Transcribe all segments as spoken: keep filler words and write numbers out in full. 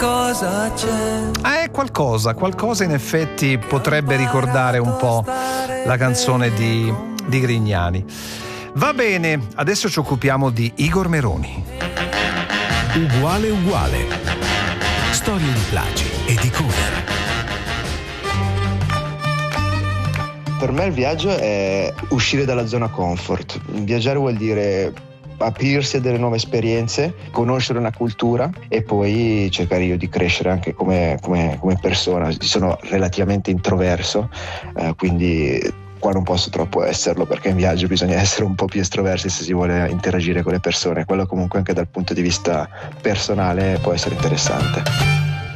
Cosa c'è? Eh, qualcosa, qualcosa in effetti potrebbe ricordare un po' la canzone di, di Grignani. Va bene, adesso ci occupiamo di Igor Meroni. Uguale uguale. Storie di plagi e di cover. Per me il viaggio è uscire dalla zona comfort. Viaggiare vuol dire aprirsi a delle nuove esperienze, conoscere una cultura e poi cercare io di crescere anche come, come, come persona. Sono relativamente introverso, eh, quindi qua non posso troppo esserlo, perché in viaggio bisogna essere un po' più estroversi se si vuole interagire con le persone. Quello comunque anche dal punto di vista personale può essere interessante.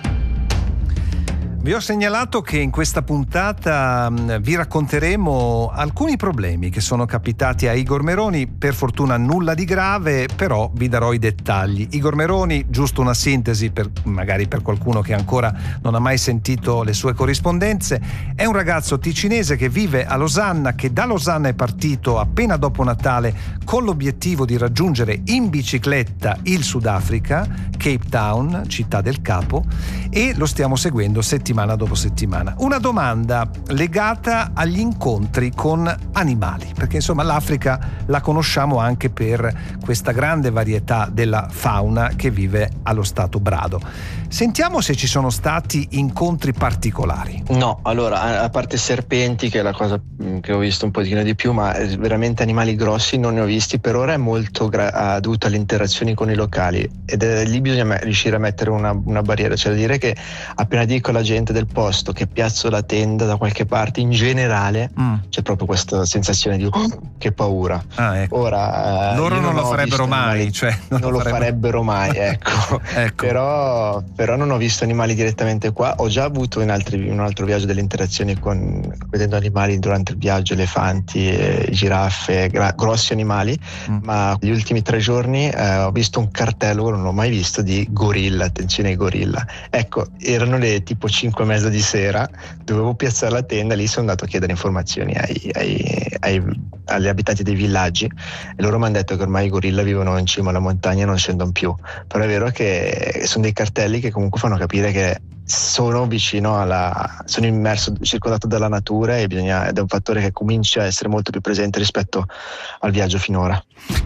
Vi ho segnalato che in questa puntata vi racconteremo alcuni problemi che sono capitati a Igor Meroni, per fortuna nulla di grave, però vi darò i dettagli. Igor Meroni, giusto una sintesi per magari per qualcuno che ancora non ha mai sentito le sue corrispondenze, è un ragazzo ticinese che vive a Losanna, che da Losanna è partito appena dopo Natale con l'obiettivo di raggiungere in bicicletta il Sudafrica, Cape Town, città del capo, e lo stiamo seguendo settimana dopo settimana. Una domanda legata agli incontri con animali, perché insomma l'Africa la conosciamo anche per questa grande varietà della fauna che vive allo stato brado. Sentiamo se ci sono stati incontri particolari. No, allora, a parte serpenti, che è la cosa che ho visto un pochino di più, ma veramente animali grossi non ne ho visti. Per ora è molto gra- dovuto alle interazioni con i locali, ed è lì bisogna me- riuscire a mettere una, una barriera, cioè da dire che appena dico alla gente del posto che piazzo la tenda da qualche parte, in generale mm. c'è proprio questa sensazione di oh, che paura. Ah, ecco. Ora eh, loro non, non lo farebbero mai, animali, cioè non, non lo farebbero, farebbero mai, ecco. ecco. Però, però non ho visto animali direttamente qua. Ho già avuto in, altri, in un altro viaggio delle interazioni con vedendo animali durante il viaggio, elefanti, eh, giraffe, gra- grossi animali, mm. ma gli ultimi tre giorni eh, ho visto un cartello, non l'ho mai visto, di gorilla, attenzione ai gorilla. Ecco, erano le tipo cinque e mezza di sera, dovevo piazzare la tenda, lì sono andato a chiedere informazioni ai, ai, ai, agli abitanti dei villaggi e loro mi hanno detto che ormai i gorilla vivono in cima alla montagna e non scendono più. Però è vero che sono dei cartelli che comunque fanno capire che sono vicino alla sono immerso, circondato dalla natura, e bisogna, ed è un fattore che comincia a essere molto più presente rispetto al viaggio finora.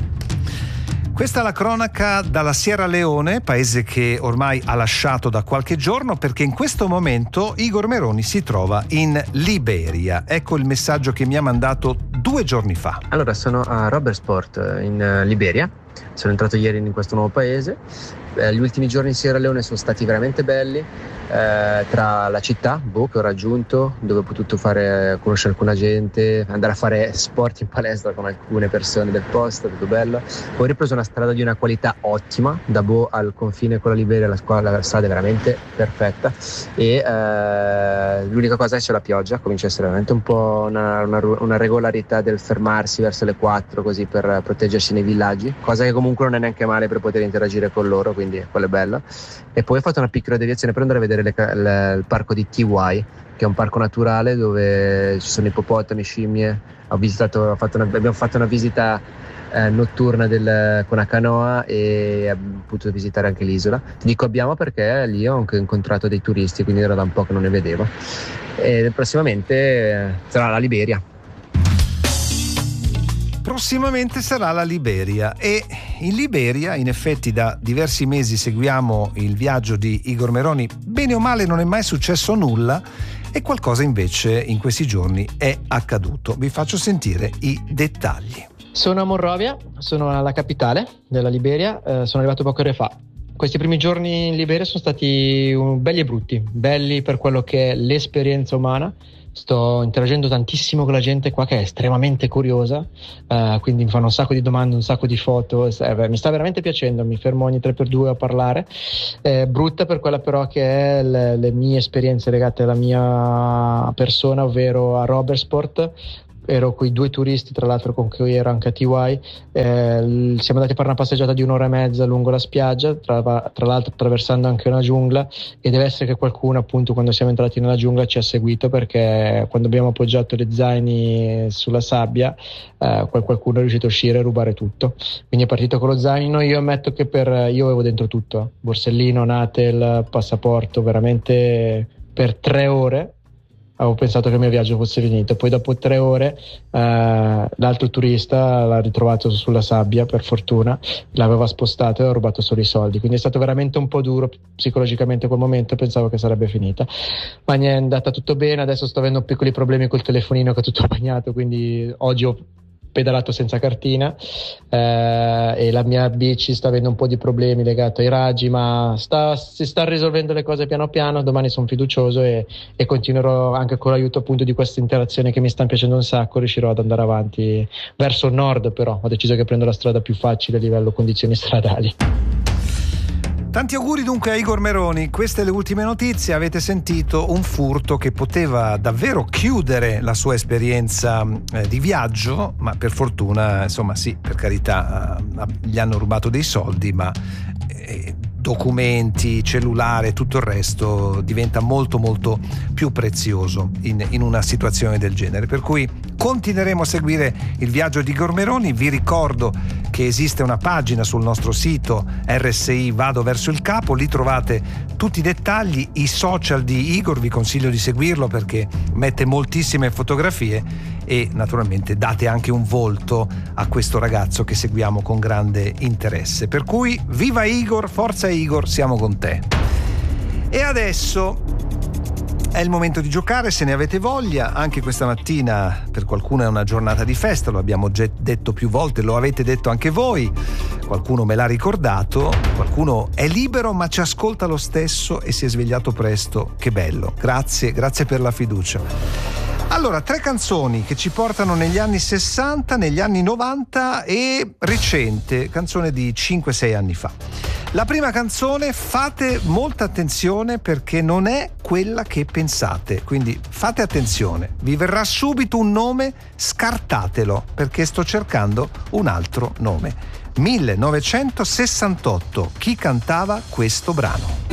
Questa è la cronaca dalla Sierra Leone, paese che ormai ha lasciato da qualche giorno, perché in questo momento Igor Meroni si trova in Liberia. Ecco il messaggio che mi ha mandato due giorni fa. Allora, sono a Robertsport in Liberia, sono entrato ieri in questo nuovo paese. Eh, gli ultimi giorni in Sierra Leone sono stati veramente belli, eh, tra la città, Bo, che ho raggiunto, dove ho potuto fare, conoscere alcuna gente, andare a fare sport in palestra con alcune persone del posto, è tutto bello. Poi ho ripreso una strada di una qualità ottima, da Bo al confine con la Liberia, la, squadra, la strada è veramente perfetta, e eh, l'unica cosa è che c'è la pioggia, comincia a essere veramente un po' una, una, una regolarità del fermarsi verso le quattro così per proteggersi nei villaggi, cosa che comunque non è neanche male per poter interagire con loro, quindi quello è bello. E poi ho fatto una piccola deviazione per andare a vedere le, le, il parco di T Y, che è un parco naturale dove ci sono ippopotami, scimmie. Ho visitato, ho fatto una, abbiamo fatto una visita eh, notturna del, con una canoa, e abbiamo potuto visitare anche l'isola. Ti dico abbiamo perché lì ho anche incontrato dei turisti, quindi era da un po' che non ne vedevo. E prossimamente eh, sarà la Liberia. Prossimamente sarà la Liberia, e in Liberia in effetti da diversi mesi seguiamo il viaggio di Igor Meroni. Bene o male non è mai successo nulla, e qualcosa invece in questi giorni è accaduto. Vi faccio sentire i dettagli. Sono a Monrovia, sono alla capitale della Liberia, eh, sono arrivato poche ore fa. Questi primi giorni in Liberia sono stati um, belli e brutti, belli per quello che è l'esperienza umana. Sto interagendo tantissimo con la gente qua, che è estremamente curiosa, uh, quindi mi fanno un sacco di domande, un sacco di foto, eh, mi sta veramente piacendo, mi fermo ogni tre per due a parlare. Eh, brutta per quella però che è le, le mie esperienze legate alla mia persona, ovvero a Robertsport. ero con i due turisti, tra l'altro con cui ero anche a T Y, eh, siamo andati a fare una passeggiata di un'ora e mezza lungo la spiaggia, tra, tra l'altro attraversando anche una giungla, e deve essere che qualcuno appunto quando siamo entrati nella giungla ci ha seguito, perché quando abbiamo appoggiato le zaini sulla sabbia eh, qualcuno è riuscito a uscire e rubare tutto, quindi è partito con lo zaino. Io ammetto che per io avevo dentro tutto, borsellino, natel, passaporto, veramente per tre ore avevo pensato che il mio viaggio fosse finito. Poi dopo tre ore eh, l'altro turista l'ha ritrovato sulla sabbia, per fortuna, l'aveva spostato e ha rubato solo i soldi, quindi è stato veramente un po' duro psicologicamente quel momento, pensavo che sarebbe finita, ma è andata tutto bene. Adesso sto avendo piccoli problemi col telefonino che è tutto bagnato, quindi oggi ho pedalato senza cartina eh, e la mia bici sta avendo un po' di problemi legato ai raggi, ma sta, si sta risolvendo le cose piano piano. Domani sono fiducioso e, e continuerò, anche con l'aiuto appunto di queste interazioni che mi stanno piacendo un sacco, riuscirò ad andare avanti verso il nord. Però ho deciso che prendo la strada più facile a livello condizioni stradali. Tanti auguri dunque a Igor Meroni. Queste le ultime notizie. Avete sentito un furto che poteva davvero chiudere la sua esperienza eh, di viaggio, ma per fortuna, insomma, sì, per carità, eh, gli hanno rubato dei soldi, ma eh, documenti, cellulare, tutto il resto diventa molto molto più prezioso in, in una situazione del genere. Per cui continueremo a seguire il viaggio di Igor Meroni. Vi ricordo che esiste una pagina sul nostro sito R S I Vado Verso il Capo, lì trovate tutti i dettagli, i social di Igor, vi consiglio di seguirlo perché mette moltissime fotografie e naturalmente date anche un volto a questo ragazzo che seguiamo con grande interesse. Per cui viva Igor, forza Igor, siamo con te. E adesso è il momento di giocare, se ne avete voglia. Anche questa mattina per qualcuno è una giornata di festa, lo abbiamo già detto più volte, lo avete detto anche voi, qualcuno me l'ha ricordato, qualcuno è libero ma ci ascolta lo stesso e si è svegliato presto. Che bello, grazie, grazie per la fiducia. Allora, tre canzoni che ci portano negli anni sessanta, negli anni novanta e recente, canzone di cinque sei anni fa. La prima canzone, fate molta attenzione perché non è quella che pensate, quindi fate attenzione, vi verrà subito un nome, scartatelo perché sto cercando un altro nome. millenovecentosessantotto, chi cantava questo brano?